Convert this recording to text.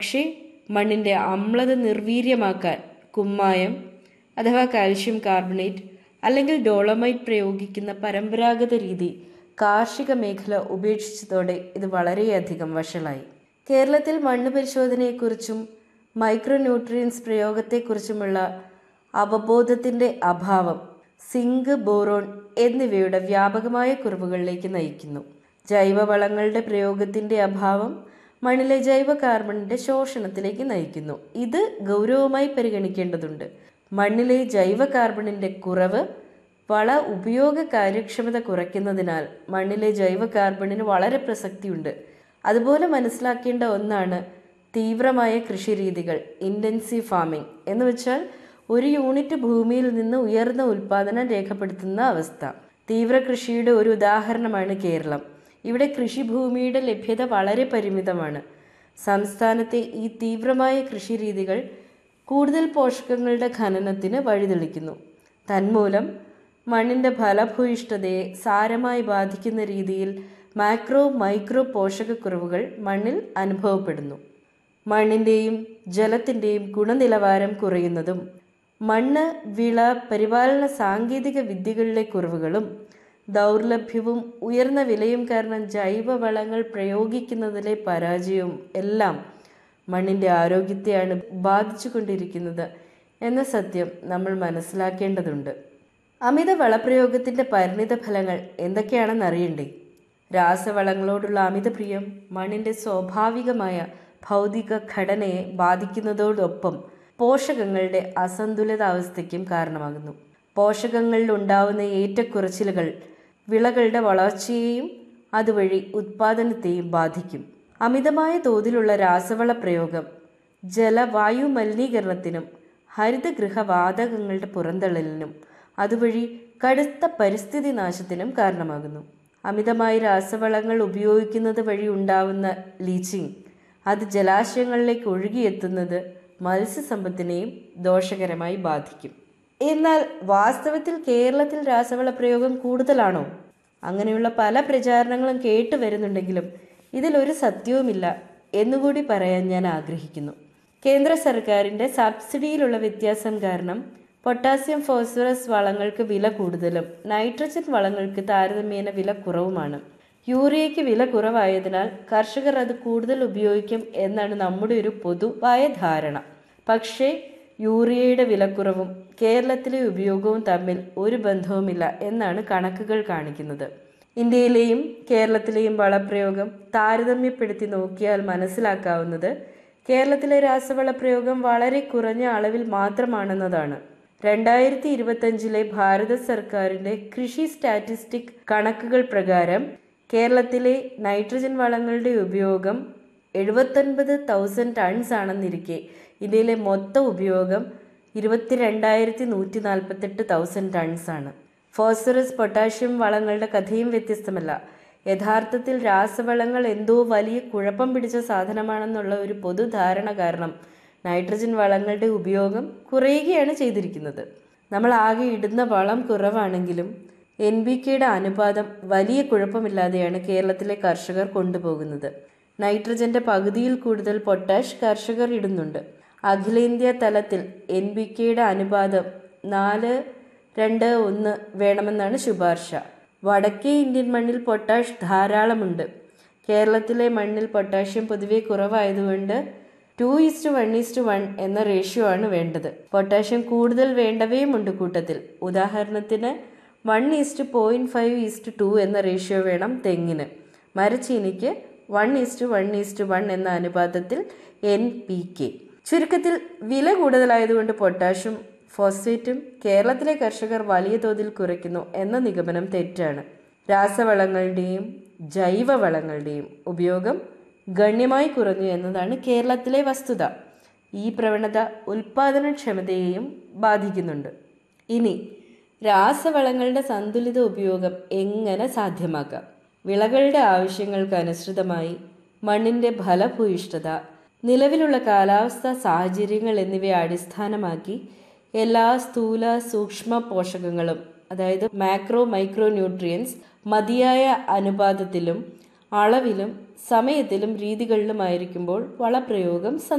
പക്ഷേ മണ്ണിൻ്റെ അമ്ലത നിർവീര്യമാക്കാൻ കുമ്മായം അഥവാ കാൽഷ്യം കാർബണേറ്റ് അല്ലെങ്കിൽ ഡോളമൈറ്റ് പ്രയോഗിക്കുന്ന പരമ്പരാഗത രീതി കാർഷിക മേഖല ഉപേക്ഷിച്ചതോടെ ഇത് വളരെയധികം വഷളായി. കേരളത്തിൽ മണ്ണ് പരിശോധനയെക്കുറിച്ചും മൈക്രോന്യൂട്രിയൻസ് പ്രയോഗത്തെക്കുറിച്ചുമുള്ള അവബോധത്തിൻ്റെ അഭാവം സിങ്ക്, ബോറോൺ എന്നിവയുടെ വ്യാപകമായ കുറവുകളിലേക്ക് നയിക്കുന്നു. ജൈവവളങ്ങളുടെ പ്രയോഗത്തിൻ്റെ അഭാവം മണ്ണിലെ ജൈവ കാർബണിൻ്റെ ശോഷണത്തിലേക്ക് നയിക്കുന്നു. ഇത് ഗൗരവമായി പരിഗണിക്കേണ്ടതുണ്ട്. മണ്ണിലെ ജൈവ കാർബണിൻ്റെ കുറവ് വള ഉപയോഗ കാര്യക്ഷമത കുറയ്ക്കുന്നതിനാൽ മണ്ണിലെ ജൈവ കാർബണിന് വളരെ പ്രസക്തിയുണ്ട്. അതുപോലെ മനസ്സിലാക്കേണ്ട ഒന്നാണ് തീവ്രമായ കൃഷിരീതികൾ, ഇൻറ്റൻസീവ് ഫാമിംഗ് എന്ന് വെച്ചാൽ ഒരു യൂണിറ്റ് ഭൂമിയിൽ നിന്ന് ഉയർന്ന ഉൽപ്പാദനം രേഖപ്പെടുത്തുന്ന അവസ്ഥ. തീവ്ര കൃഷിയുടെ ഒരു ഉദാഹരണമാണ് കേരളം. ഇവിടെ കൃഷിഭൂമിയുടെ ലഭ്യത വളരെ പരിമിതമാണ്. സംസ്ഥാനത്തെ ഈ തീവ്രമായ കൃഷിരീതികൾ കൂടുതൽ പോഷകങ്ങളുടെ ഖനനത്തിന് വഴിതെളിക്കുന്നു. തന്മൂലം മണ്ണിൻ്റെ ഫലഭൂയിഷ്ഠതയെ സാരമായി ബാധിക്കുന്ന രീതിയിൽ മാക്രോ മൈക്രോ പോഷകക്കുറവുകൾ മണ്ണിൽ അനുഭവപ്പെടുന്നു. മണ്ണിൻ്റെയും ജലത്തിൻ്റെയും ഗുണനിലവാരം കുറയുന്നതും മണ്ണ് വിള പരിപാലന സാങ്കേതിക വിദ്യകളിലെ കുറവുകളും ദൗർലഭ്യവും ഉയർന്ന വിലയും കാരണം ജൈവവളങ്ങൾ പ്രയോഗിക്കുന്നതിലെ പരാജയവും എല്ലാം മണ്ണിൻ്റെ ആരോഗ്യത്തെയാണ് ബാധിച്ചു കൊണ്ടിരിക്കുന്നത് എന്ന സത്യം നമ്മൾ മനസ്സിലാക്കേണ്ടതുണ്ട്. അമിത വളപ്രയോഗത്തിൻ്റെ പരിണിത ഫലങ്ങൾ എന്തൊക്കെയാണെന്ന് അറിയണ്ടേ? രാസവളങ്ങളോടുള്ള അമിതപ്രിയം മണ്ണിൻ്റെ സ്വാഭാവികമായ ഭൗതിക ഘടനയെ ബാധിക്കുന്നതോടൊപ്പം പോഷകങ്ങളുടെ അസന്തുലിതാവസ്ഥയ്ക്കും കാരണമാകുന്നു. പോഷകങ്ങളിൽ ഉണ്ടാവുന്ന ഏറ്റക്കുറച്ചിലുകൾ വിളകളുടെ വളർച്ചയെയും അതുവഴി ഉത്പാദനത്തെയും ബാധിക്കും. അമിതമായ തോതിലുള്ള രാസവള പ്രയോഗം ജലവായു മലിനീകരണത്തിനും ഹരിതഗൃഹവാതകങ്ങളുടെ പുറന്തള്ളലിനും അതുവഴി കടുത്ത പരിസ്ഥിതി നാശത്തിനും കാരണമാകുന്നു. അമിതമായി രാസവളങ്ങൾ ഉപയോഗിക്കുന്നത് വഴി ഉണ്ടാവുന്ന ലീച്ചിങ് അത് ജലാശയങ്ങളിലേക്ക് ഒഴുകിയെത്തുന്നത് മത്സ്യസമ്പത്തിനെയും ദോഷകരമായി ബാധിക്കും. എന്നാൽ വാസ്തവത്തിൽ കേരളത്തിൽ രാസവള പ്രയോഗം കൂടുതലാണോ? അങ്ങനെയുള്ള പല പ്രചാരണങ്ങളും കേട്ടു വരുന്നുണ്ടെങ്കിലും ഇതിലൊരു സത്യവുമില്ല എന്നുകൂടി പറയാൻ ഞാൻ ആഗ്രഹിക്കുന്നു. കേന്ദ്ര സർക്കാരിൻ്റെ സബ്സിഡിയിലുള്ള വ്യത്യാസം കാരണം പൊട്ടാസ്യം ഫോസ്ഫറസ് വളങ്ങൾക്ക് വില കൂടുതലും നൈട്രജൻ വളങ്ങൾക്ക് താരതമ്യേന വില കുറവുമാണ്. യൂറിയയ്ക്ക് വില കുറവായതിനാൽ കർഷകർ അത് കൂടുതൽ ഉപയോഗിക്കും എന്നാണ് നമ്മുടെ ഒരു പൊതുവായ ധാരണ. പക്ഷേ യൂറിയയുടെ വിലക്കുറവും കേരളത്തിലെ ഉപയോഗവും തമ്മിൽ ഒരു ബന്ധവുമില്ല എന്നാണ് കണക്കുകൾ കാണിക്കുന്നത്. ഇന്ത്യയിലെയും കേരളത്തിലെയും വളപ്രയോഗം താരതമ്യപ്പെടുത്തി നോക്കിയാൽ മനസ്സിലാക്കാവുന്നത് കേരളത്തിലെ രാസവള പ്രയോഗം വളരെ കുറഞ്ഞ അളവിൽ മാത്രമാണെന്നതാണ്. 2025 ഭാരത സർക്കാരിൻ്റെ കൃഷി സ്റ്റാറ്റിസ്റ്റിക് കണക്കുകൾ പ്രകാരം കേരളത്തിലെ നൈട്രജൻ വളങ്ങളുടെ ഉപയോഗം 79,000 ടൺസ് ആണെന്നിരിക്കെ ഇന്ത്യയിലെ മൊത്തം ഉപയോഗം 22,148,000 ടൺസ് ആണ്. ഫോസ്ഫറസ് പൊട്ടാഷ്യം വളങ്ങളുടെ കഥയും വ്യത്യസ്തമല്ല. യഥാർത്ഥത്തിൽ രാസവളങ്ങൾ എന്തോ വലിയ കുഴപ്പം പിടിച്ച സാധനമാണെന്നുള്ള ഒരു പൊതുധാരണ കാരണം നൈട്രജൻ വളങ്ങളുടെ ഉപയോഗം കുറയുകയാണ് ചെയ്തിരിക്കുന്നത്. നമ്മൾ ആകെ ഇടുന്ന വളം കുറവാണെങ്കിലും NPKയുടെ അനുപാതം വലിയ കുഴപ്പമില്ലാതെയാണ് കേരളത്തിലെ കർഷകർ കൊണ്ടുപോകുന്നത്. നൈട്രജന്റെ പകുതിയിൽ കൂടുതൽ പൊട്ടാഷ് കർഷകർ ഇടുന്നുണ്ട്. അഖിലേന്ത്യാ തലത്തിൽ NPKയുടെ അനുപാതം 4:2:1 വേണമെന്നാണ് ശുപാർശ. വടക്കേ ഇന്ത്യൻ മണ്ണിൽ പൊട്ടാഷ് ധാരാളമുണ്ട്. കേരളത്തിലെ മണ്ണിൽ പൊട്ടാഷ്യം പൊതുവെ കുറവായതുകൊണ്ട് 2:1:1 എന്ന റേഷ്യോ ആണ് വേണ്ടത്. പൊട്ടാഷ്യം കൂടുതൽ വേണ്ടവയുമുണ്ട് കൂട്ടത്തിൽ. ഉദാഹരണത്തിന് 1:0.5:2 എന്ന റേഷ്യോ വേണം തെങ്ങിന്. മരച്ചീനിക്ക് 1:1:1 എന്ന അനുപാതത്തിൽ NPK. ചുരുക്കത്തിൽ വില കൂടുതലായതുകൊണ്ട് പൊട്ടാഷ്യം ഫോസ്ഫേറ്റും കേരളത്തിലെ കർഷകർ വലിയ തോതിൽ കുറയ്ക്കുന്നു എന്ന നിഗമനം തെറ്റാണ്. രാസവളങ്ങളുടെയും ജൈവവളങ്ങളുടെയും ഉപയോഗം ഗണ്യമായി കുറഞ്ഞു എന്നതാണ് കേരളത്തിലെ വസ്തുത. ഈ പ്രവണത ഉൽപാദനക്ഷമതയെയും ബാധിക്കുന്നുണ്ട്. ഇനി രാസവളങ്ങളുടെ സന്തുലിത ഉപയോഗം എങ്ങനെ സാധ്യമാക്കാം? വിളകളുടെ ആവശ്യങ്ങൾക്ക് അനുസൃതമായി മണ്ണിൻ്റെ ഫലഭൂയിഷ്ഠത, നിലവിലുള്ള കാലാവസ്ഥാ സാഹചര്യങ്ങൾ എന്നിവയെ അടിസ്ഥാനമാക്കി എല്ലാ സ്ഥൂല സൂക്ഷ്മ പോഷകങ്ങളും, അതായത് മാക്രോ മൈക്രോ ന്യൂട്രിയൻസ് മതിയായ അനുപാതത്തിലും അളവിലും സമയത്തിലും രീതികളിലുമായിരിക്കുമ്പോൾ വളപ്രയോഗം